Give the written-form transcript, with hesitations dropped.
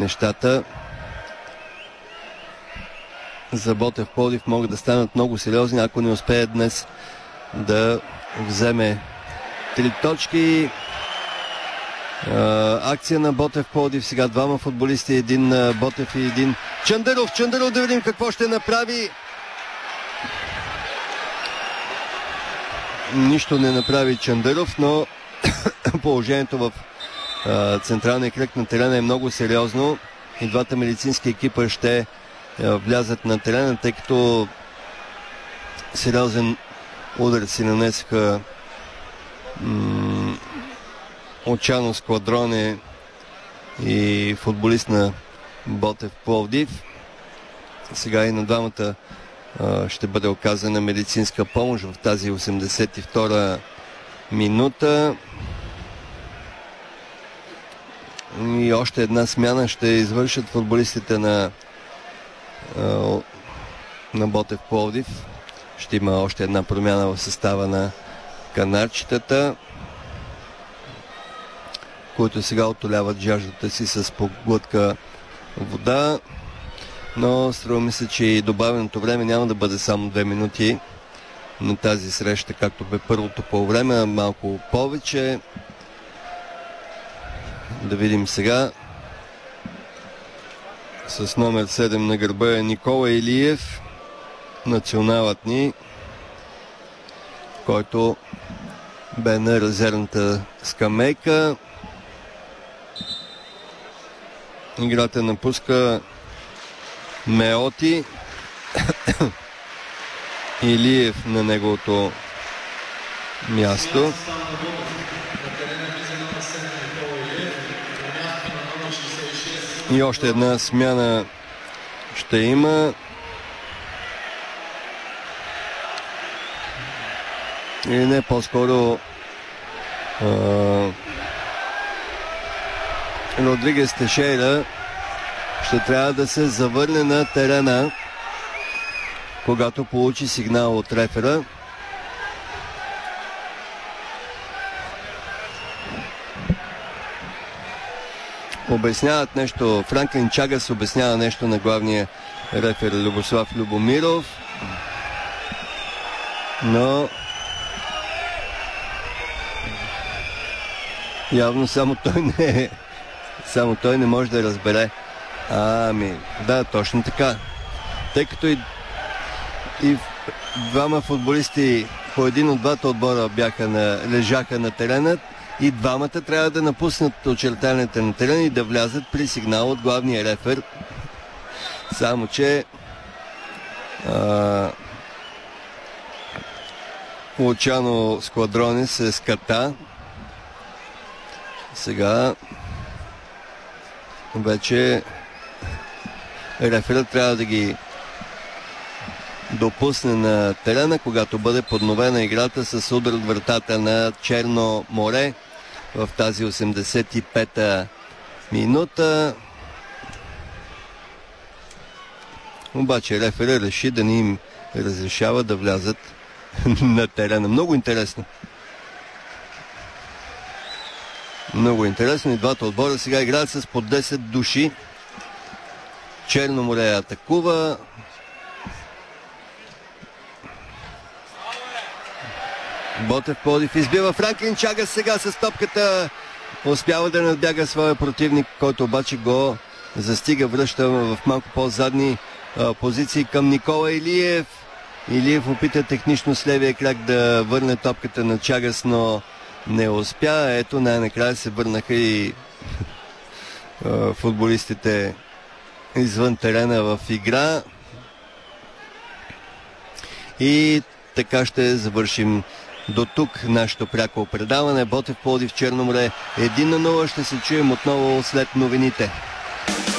нещата за Ботев Пловдив могат да станат много сериозни, ако не успее днес да вземе 3 точки. Акция на Ботев Пловдив. Сега двама футболисти, един Ботев и един Чандаров. Чандаров, да видим какво ще направи. Нищо не направи Чандаров, но положението в централния кръг на терена е много сериозно и двата медицински екипа ще влязат на терена, тъй като сериозен удар си нанесаха Очано Сквадроне и футболист на Ботев Пловдив. Сега и на двамата ще бъде оказана медицинска помощ в тази 82-а минута. И още една смяна ще извършат футболистите на Ботев Пловдив. Ще има още една промяна в състава на канарчетата, които сега отоляват жаждата си с поглътка вода. Но струва ми се, че и добавеното време няма да бъде само 2 минути на тази среща, както бе първото по време, малко повече. Да видим сега. С номер 7 на гърба е Никола Илиев, националът ни, който бе на резервната скамейка. Играта напуска Меоти. Илиев на неговото място. И още една смяна ще има. Или не, по-скоро Родригес Тешейра ще трябва да се завърне на терена, когато получи сигнал от рефера. Обясняват нещо, Франклин Чагас обяснява нещо на главния рефер Любослав Любомиров, но явно само той не може да разбере. Да, точно така. Тъй като и двама футболисти по един от двата отбора лежаха на терена, и двамата трябва да напуснат очертанията на терена и да влязат при сигнал от главния рефер. Само че Лучано Сквадроне се ската. Сега вече реферът трябва да ги допусне на терена, когато бъде подновена играта с удар от вратата на Черно море в тази 85-та минута. Обаче реферът реши да не им разрешава да влязат на терена. Много интересно. Много интересно. И двата отбора сега играят с по 10 души. Черно море атакува. Ботев Пловдив избива Франклин Чагас сега с топката. Успява да надбяга своя противник, който обаче го застига, връща в малко по-задни позиции към Никола Илиев. Илиев опита технично с левия крак да върне топката на Чагас, но не успя. Ето, най-накрая се върнаха и футболистите извън терена в игра. И така ще завършим до тук нашето пряко предаване. Ботев Пловдив Черно море 1-0. Ще се чуем отново след новините.